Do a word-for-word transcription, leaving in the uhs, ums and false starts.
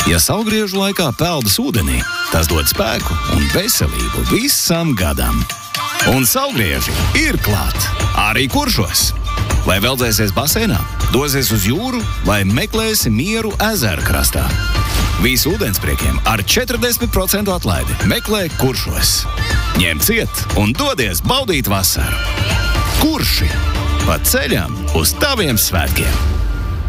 Ja saulgriežu laikā peldas ūdenī, tas dod spēku un veselību visam gadam. Un saulgrieži ir klāt, arī Kuršos. Vai veldzēsies baseinā, dosies uz jūru, vai meklēsi mieru ezeru krastā. Visu ūdenspriekiem ar četrdesmit procentu atlaidi meklē Kuršos. Ņem ciet un dodies baudīt vasaru. Kurši? Pa ceļam uz taviem svētkiem!